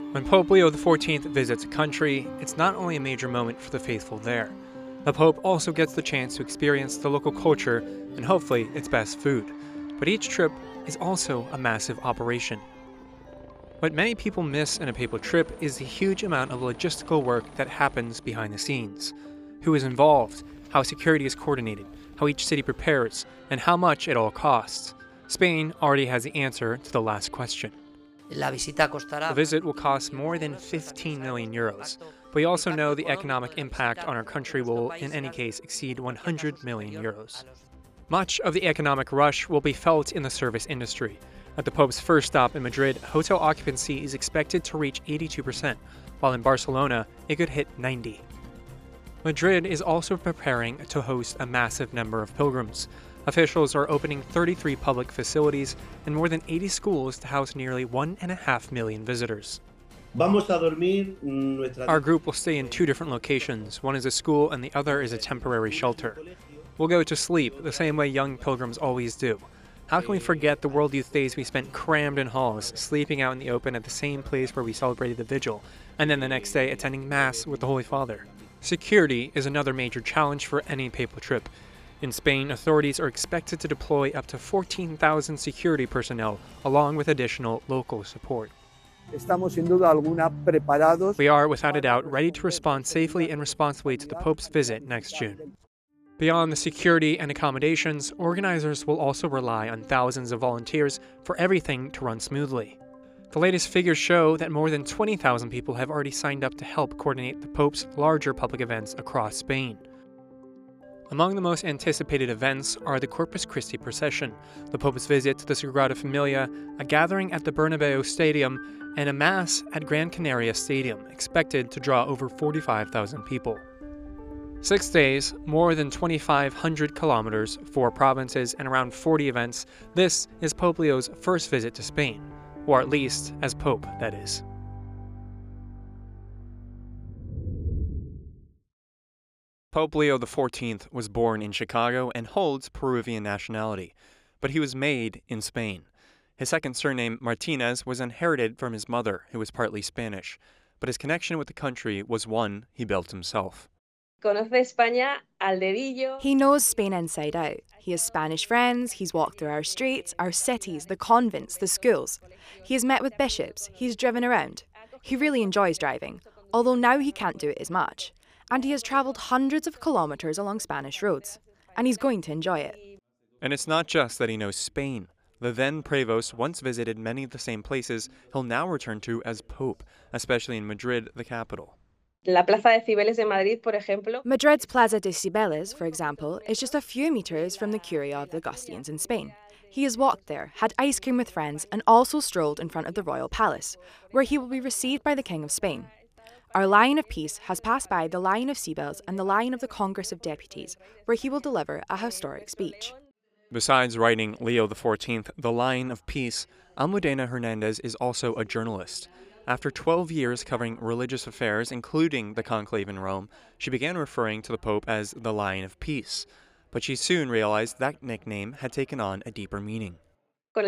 When Pope Leo XIV visits a country, it's not only a major moment for the faithful there. The Pope also gets the chance to experience the local culture and hopefully its best food. But each trip is also a massive operation. What many people miss in a papal trip is the huge amount of logistical work that happens behind the scenes. Who is involved, how security is coordinated, how each city prepares, and how much it all costs. Spain already has the answer to the last question. The visit will cost more than 15 million euros, but we also know the economic impact on our country will, in any case, exceed 100 million euros. Much of the economic rush will be felt in the service industry. At the Pope's first stop in Madrid, hotel occupancy is expected to reach 82%, while in Barcelona, it could hit 90%. Madrid is also preparing to host a massive number of pilgrims. Officials are opening 33 public facilities and more than 80 schools to house nearly 1.5 million visitors. Our group will stay in two different locations. One is a school and the other is a temporary shelter. We'll go to sleep the same way young pilgrims always do. How can we forget the World Youth Days we spent crammed in halls, sleeping out in the open at the same place where we celebrated the vigil, and then the next day attending Mass with the Holy Father? Security is another major challenge for any papal trip. In Spain, authorities are expected to deploy up to 14,000 security personnel, along with additional local support. We are, without a doubt, ready to respond safely and responsibly to the Pope's visit next June. Beyond the security and accommodations, organizers will also rely on thousands of volunteers for everything to run smoothly. The latest figures show that more than 20,000 people have already signed up to help coordinate the Pope's larger public events across Spain. Among the most anticipated events are the Corpus Christi procession, the Pope's visit to the Sagrada Familia, a gathering at the Bernabeu Stadium, and a Mass at Gran Canaria Stadium, expected to draw over 45,000 people. 6 days, more than 2,500 kilometers, 4 provinces, and around 40 events. This is Pope Leo's first visit to Spain, or at least as Pope, that is. Pope Leo XIV was born in Chicago and holds Peruvian nationality, but he was made in Spain. His second surname, Martinez, was inherited from his mother, who was partly Spanish, but his connection with the country was one he built himself. He knows Spain inside out. He has Spanish friends, he's walked through our streets, our cities, the convents, the schools. He has met with bishops, he's driven around. He really enjoys driving, although now he can't do it as much. And he has travelled hundreds of kilometres along Spanish roads. And he's going to enjoy it. And it's not just that he knows Spain. The then Prevost once visited many of the same places he'll now return to as Pope, especially in Madrid, the capital. Madrid's Plaza de Cibeles, for example, is just a few metres from the Curia of the Augustinians in Spain. He has walked there, had ice cream with friends, and also strolled in front of the royal palace, where he will be received by the King of Spain. Our Lion of Peace has passed by the Lion of Cibeles and the Lion of the Congress of Deputies, where he will deliver a historic speech. Besides writing Leo XIV, the Lion of Peace, Almudena Hernandez is also a journalist. After 12 years covering religious affairs, including the conclave in Rome, she began referring to the Pope as the Lion of Peace. But she soon realized that nickname had taken on a deeper meaning. As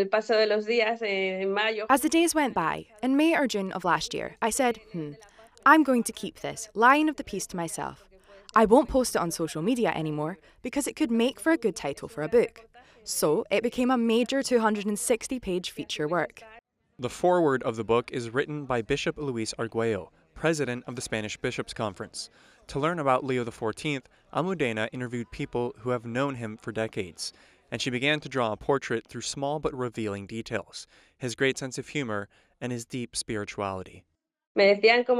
the days went by, in May or June of last year, I said, I'm going to keep this Lion of the Peace to myself. I won't post it on social media anymore because it could make for a good title for a book. So it became a major 260-page feature work. The foreword of the book is written by Bishop Luis Arguello, president of the Spanish Bishops' Conference. To learn about Leo XIV, Almudena interviewed people who have known him for decades, and she began to draw a portrait through small but revealing details, his great sense of humor, and his deep spirituality. They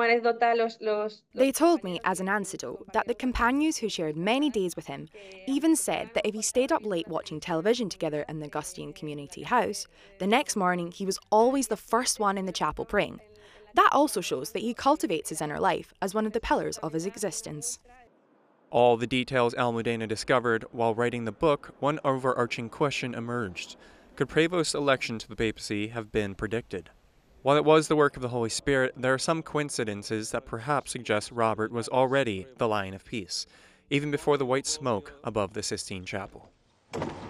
told me as an anecdote that the companions who shared many days with him even said that if he stayed up late watching television together in the Augustine Community House, the next morning he was always the first one in the chapel praying. That also shows that he cultivates his inner life as one of the pillars of his existence. All the details Almudena discovered while writing the book, one overarching question emerged. Could Prevost's election to the papacy have been predicted? While it was the work of the Holy Spirit, there are some coincidences that perhaps suggest Robert was already the Lion of Peace, even before the white smoke above the Sistine Chapel.